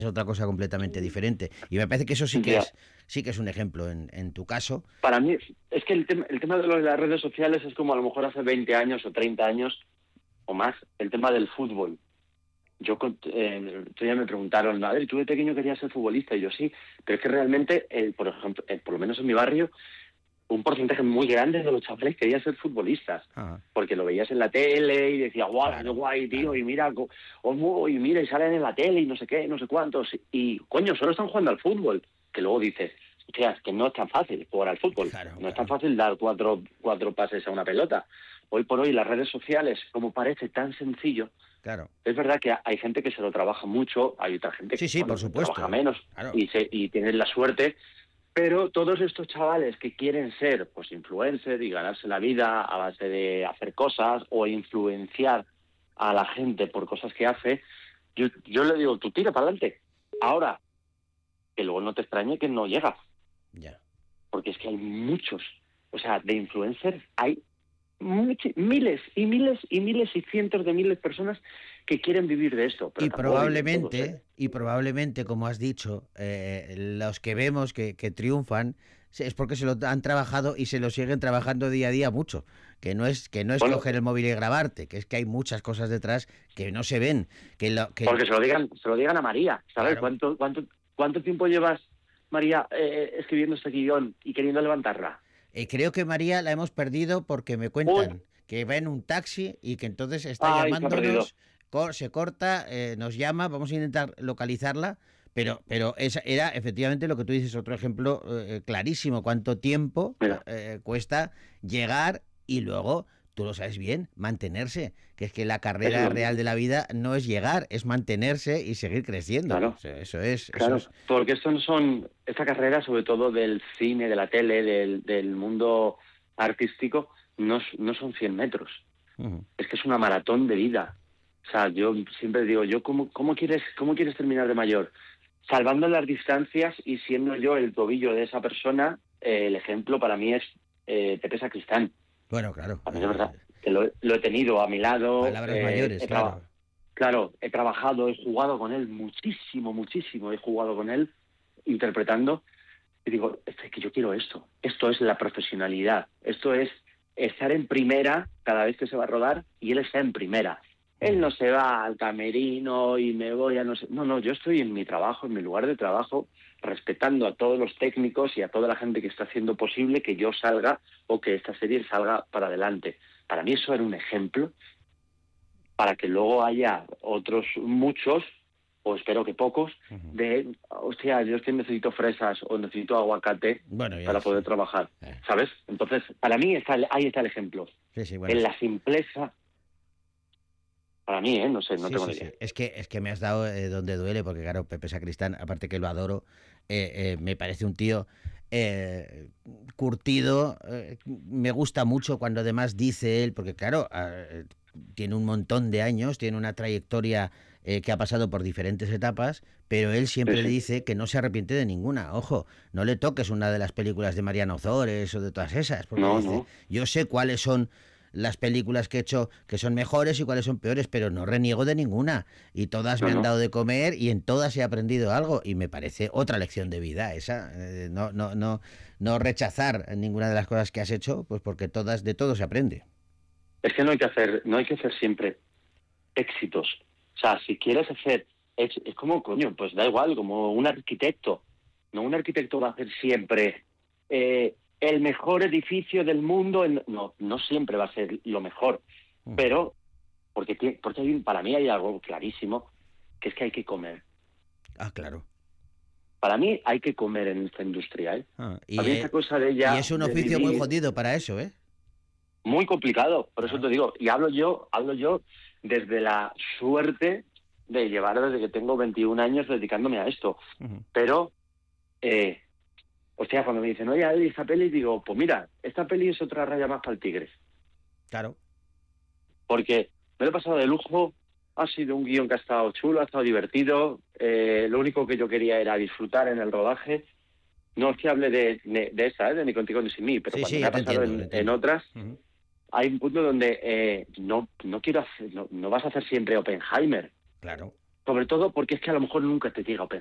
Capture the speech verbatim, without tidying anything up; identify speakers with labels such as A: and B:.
A: es otra cosa completamente diferente. Y me parece que eso sí que
B: Ya.
A: es, sí que es un ejemplo en, en tu caso.
B: Para mí, es que el, tema el tema de lo de las redes sociales es como a lo mejor hace veinte años o treinta años o más, el tema del fútbol. Yo, con- eh, todavía me preguntaron, a ver, ¿tú de pequeño querías ser futbolista? Y yo sí, pero es que realmente, eh, por ejemplo, eh, por lo menos en mi barrio, un porcentaje muy grande de los chavales querían ser futbolistas,
A: Ah,
B: porque lo veías en la tele y decías, guau, qué
A: claro,
B: guay, tío,
A: claro.
B: y mira, co- oh, y mira, y salen en la tele y no sé qué, no sé cuántos, y coño, solo están jugando al fútbol, que luego dices, hostia, es que no es tan fácil jugar al fútbol,
A: Claro,
B: no es tan
A: claro,
B: fácil dar cuatro, cuatro pases a una pelota. Hoy por hoy las redes sociales, como parece tan sencillo,
A: claro.
B: es verdad que hay gente que se lo trabaja mucho, hay otra gente
A: Sí,
B: que,
A: sí, por
B: bueno, que trabaja
A: supuesto.
B: menos
A: Claro.
B: y, se, y tienen la suerte, pero todos estos chavales que quieren ser pues influencer y ganarse la vida a base de hacer cosas o influenciar a la gente por cosas que hace, yo, yo le digo, tú tira para adelante. Ahora, que luego no te extrañe que no llega,
A: Ya.
B: porque es que hay muchos, o sea, de influencers hay muchi- miles y miles y miles y cientos de miles de personas que quieren vivir de esto, pero
A: Y
B: tampoco viven todos, ¿eh?
A: probablemente, y probablemente, como has dicho, eh, los que vemos que, que triunfan se- es porque se lo han trabajado y se lo siguen trabajando día a día mucho. Que no es, que no es
B: Bueno,
A: coger el móvil y grabarte, que es que hay muchas cosas detrás que no se ven. Que lo, que,
B: porque se lo digan, se lo digan a María, ¿sabes?
A: claro.
B: ¿Cuánto, cuánto, cuánto tiempo llevas, María, eh, escribiendo este guión y queriendo levantarla?
A: Eh, creo que María la hemos perdido porque me
B: Uy,
A: cuentan que va en un taxi y que entonces está
B: ay, se ha perdido.
A: llamándonos, co- se corta, eh, nos llama, vamos a intentar localizarla, pero, pero esa era efectivamente lo que tú dices, otro ejemplo eh, clarísimo, cuánto tiempo eh,
B: Mira,
A: eh, cuesta llegar y luego, tú lo sabes bien, mantenerse, que es que la
B: eso es
A: carrera
B: lo
A: real
B: mismo.
A: de la vida no es llegar, es mantenerse y seguir creciendo. O
B: Claro,
A: sea, eso es, eso
B: claro.
A: es.
B: Porque esto no son, esta carrera, sobre todo del cine, de la tele, del, del mundo artístico, no, es- no son cien metros.
A: Ujú.
B: Es que es una maratón de vida. O sea, yo siempre digo, yo ¿cómo, cómo quieres cómo quieres terminar de mayor? Salvando las distancias y siendo yo el tobillo de esa persona, eh, el ejemplo para mí es eh, Pepe Sacristán.
A: Bueno, claro,
B: A mí de verdad,
A: eh,
B: que lo, lo he tenido a mi lado,
A: palabras
B: eh,
A: mayores,
B: he traba-
A: claro.
B: claro, he trabajado, he jugado con él muchísimo, muchísimo, he jugado con él interpretando y digo, es que yo quiero esto, esto es la profesionalidad, esto es estar en primera cada vez que se va a rodar y él está en primera. Él
A: Ujú.
B: no se va al camerino y me voy a no sé... No, no, yo estoy en mi trabajo, en mi lugar de trabajo, respetando a todos los técnicos y a toda la gente que está haciendo posible que yo salga o que esta serie salga para adelante. Para mí eso era un ejemplo para que luego haya otros muchos, o espero que pocos,
A: Ujú.
B: de, hostia, yo es que necesito fresas o necesito aguacate
A: Bueno, ya
B: para
A: sí.
B: poder trabajar,
A: Eh,
B: ¿sabes? Entonces, para mí está, el- ahí está el ejemplo.
A: Sí, sí, bueno,
B: En
A: es-
B: la simpleza, para mí, ¿eh? No sé, no
A: sí,
B: tengo
A: sí,
B: ni idea.
A: sí. Es que, es que me has dado eh, donde duele, porque claro, Pepe Sacristán, aparte que lo adoro, eh, eh, me parece un tío eh, curtido. Eh, me gusta mucho cuando además dice él, porque claro, eh, tiene un montón de años, tiene una trayectoria eh, que ha pasado por diferentes etapas, pero él
B: Sí,
A: siempre
B: sí.
A: dice que no se arrepiente de ninguna. Ojo, no le toques una de las películas de Mariano Ozores o de todas esas, porque
B: No,
A: dice,
B: no,
A: yo sé cuáles son las películas que he hecho que son mejores y cuáles son peores, pero no reniego de ninguna. Y todas
B: no,
A: me han
B: no.
A: dado de comer y en todas he aprendido algo. Y me parece otra lección de vida esa. Eh, no, no, no, no rechazar ninguna de las cosas que has hecho, pues porque todas, de todo se aprende.
B: Es que no hay que hacer, no hay que hacer siempre éxitos. O sea, si quieres hacer, es, es como, coño, pues da igual, como un arquitecto. No, un arquitecto va a hacer siempre eh, el mejor edificio del mundo. En- no, no siempre va a ser lo mejor.
A: Ujú.
B: Pero, porque, ti- porque hay un- para mí hay algo clarísimo, que es que hay que comer.
A: Ah, claro.
B: Para mí hay que comer en esta industria, ¿eh?
A: Ah,
B: A
A: y,
B: mí esta
A: eh,
B: cosa de
A: y
B: ella,
A: es un
B: de
A: oficio muy
B: vivir,
A: jodido para eso, ¿eh?
B: muy complicado, por eso
A: Claro.
B: te digo, y hablo yo, hablo yo desde la suerte de llevar desde que tengo veintiún años dedicándome a esto.
A: Ujú.
B: Pero, eh, hostia, cuando me dicen, oye, Adri, esta peli, digo, pues mira, esta peli es otra raya más para el tigre,
A: Claro.
B: porque me lo he pasado de lujo, ha sido un guión que ha estado chulo, ha estado divertido, eh, lo único que yo quería era disfrutar en el rodaje. No es que hable de, de, de esa, ¿eh? De Ni contigo ni sin mí, pero
A: Sí,
B: cuando
A: sí,
B: me
A: ya
B: ha
A: te
B: pasado
A: entiendo, te
B: en, en
A: entiendo.
B: otras,
A: Ujú.
B: hay un punto donde eh, no, no quiero hacer, no, no vas a hacer siempre Oppenheimer.
A: Claro.
B: sobre todo porque es que a lo mejor nunca te llega a